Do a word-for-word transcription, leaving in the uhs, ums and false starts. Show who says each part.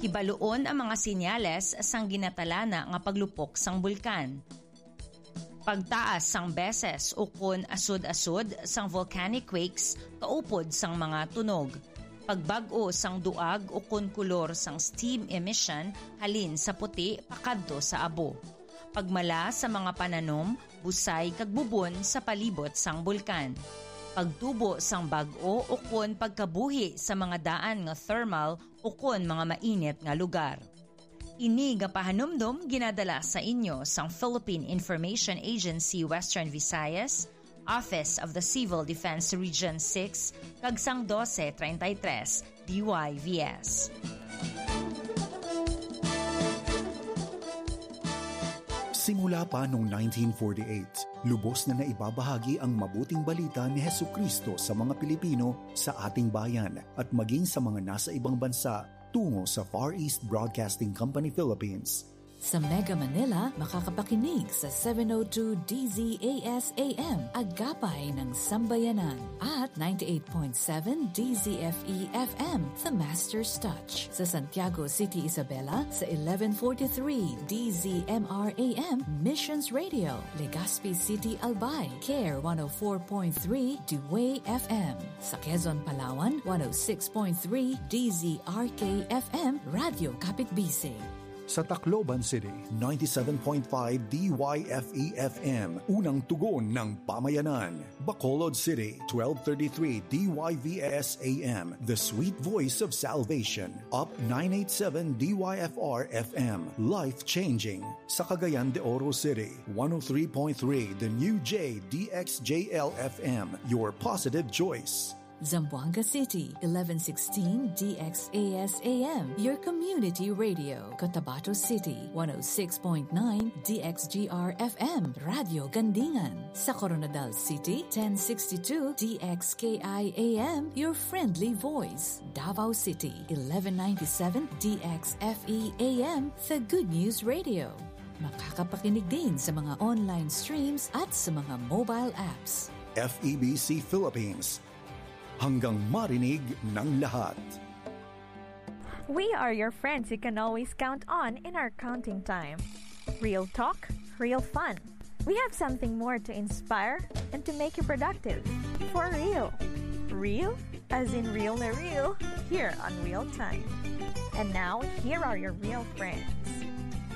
Speaker 1: Hibaluon ang mga sinyales sang ginatalana nga paglupok sang bulkan. Pagtaas sang beses o kun asud-asud sang volcanic quakes kaupod sang mga tunog. Pagbag-o sang duag o kun kulor sang steam emission halin sa puti pakadto sa abo. Pagmala sa mga pananom, busay kag bubon sa palibot sang bulkan. Pagtubo sang bag-o o kun pagkabuhi sa mga daan nga thermal o kun mga mainit nga lugar. Ini nga pahanumdum ginadala sa inyo sang Philippine Information Agency Western Visayas, Office of the Civil Defense Region six, kag sang twelve thirty-three D Y V S.
Speaker 2: Simula pa noong nineteen forty-eight, lubos na naibabahagi ang mabuting balita ni Hesukristo sa mga Pilipino sa ating bayan at maging sa mga nasa ibang bansa tungo sa Far East Broadcasting Company Philippines.
Speaker 3: Sa Mega Manila, makakapakinig sa seven oh two D Z A S A M, Agapay ng Sambayanan, at ninety-eight point seven D Z F E F M, The Master's Touch. Sa Santiago City, Isabela, sa eleven forty-three D Z M R A M, Missions Radio. Legazpi City, Albay, Care one oh four point three Dewey F M. Sa Quezon, Palawan, one oh six point three D Z R K F M, Radio Kapitbisig.
Speaker 2: Sa Tacloban City, ninety-seven point five D Y F E F M, unang tugon ng pamayanan. Bacolod City, twelve thirty-three D Y V S A M, the sweet voice of salvation. Up nine eighty-seven D Y F R F M, life-changing. Sa Cagayan de Oro City, one oh three point three The New J D X J L F M, your positive choice.
Speaker 3: Zamboanga City, eleven sixteen D X A S A M, your community radio. Cotabato City, one oh six point nine D X G R F M, Radio Gandingan. Sa Coronadal City, ten sixty-two D X K I A M, your friendly voice. Davao City, eleven ninety-seven D X F E A M, the Good News Radio. Makakapakinig din sa mga online streams at sa mga mobile apps.
Speaker 2: F E B C Philippines, hanggang marinig ng lahat.
Speaker 4: We are your friends you can always count on in our counting time. Real talk, real fun. We have something more to inspire and to make you productive. For real. Real? As in real na real, here on Real Time. And now, here are your real friends.